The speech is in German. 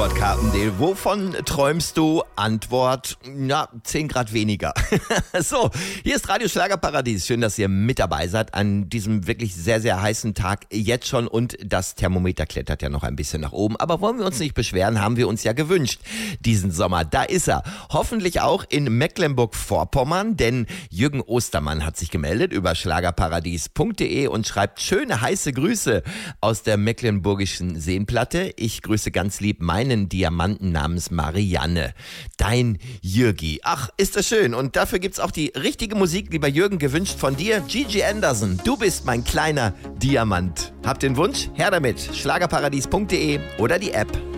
Howard Carpendale. Wovon träumst du? Antwort, 10 Grad weniger. So, hier ist Radio Schlagerparadies. Schön, dass ihr mit dabei seid an diesem wirklich sehr, sehr heißen Tag jetzt schon. Und das Thermometer klettert ja noch ein bisschen nach oben. Aber wollen wir uns nicht beschweren, haben wir uns ja gewünscht diesen Sommer. Da ist er. Hoffentlich auch in Mecklenburg-Vorpommern, denn Jürgen Ostermann hat sich gemeldet über schlagerparadies.de und schreibt schöne heiße Grüße aus der mecklenburgischen Seenplatte. Ich grüße ganz lieb meinen Diamanten namens Marianne. Dein Jürgi. Ach, ist das schön. Und dafür gibt's auch die richtige Musik, lieber Jürgen, gewünscht von dir. Gigi Anderson, du bist mein kleiner Diamant. Habt den Wunsch? Her damit. Schlagerparadies.de oder die App.